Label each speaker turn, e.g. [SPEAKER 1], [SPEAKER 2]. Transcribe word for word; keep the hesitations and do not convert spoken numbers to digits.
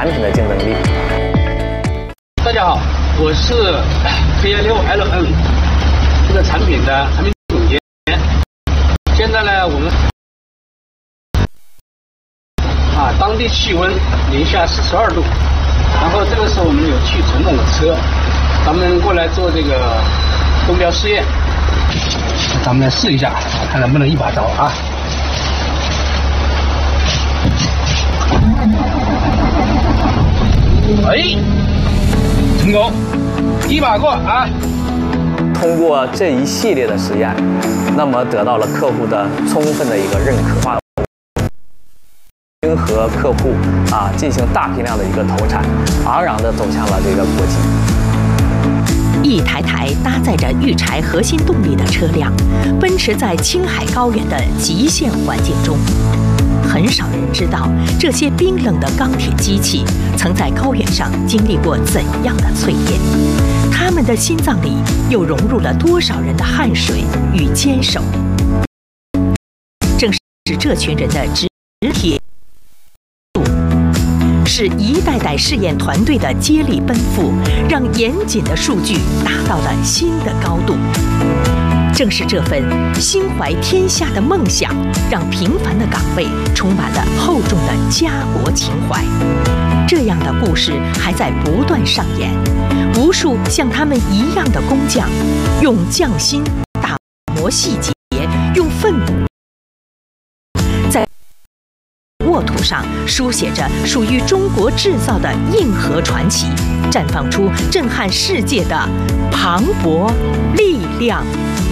[SPEAKER 1] 产品的竞争力。
[SPEAKER 2] 大家好，我是 K 一六 L N 这个产品的产品总监。现在呢，我们啊，当地气温零下四十二度，然后这个时候我们有去纯种的车，咱们过来做这个中标试验，咱们来试一下，看能不能一把着啊。哎，成功，一把过啊！
[SPEAKER 1] 通过这一系列的实验，那么得到了客户的充分的一个认可，和客户啊进行大批量的一个投产，昂然的走向了这个国际。
[SPEAKER 3] 一台台搭载着育柴核心动力的车辆，奔驰在青海高原的极限环境中。很少人知道，这些冰冷的钢铁机器曾在高原上经历过怎样的淬炼，他们的心脏里又融入了多少人的汗水与坚守。正是这群人的直铁，是一代代试验团队的接力奔赴，让严谨的数据达到了新的高度。正是这份心怀天下的梦想，让平凡的岗位充满了厚重的家国情怀。这样的故事还在不断上演，无数像他们一样的工匠，用匠心打磨细节，用愤怒在沃土上书写着属于中国制造的硬核传奇，绽放出震撼世界的磅礴力量。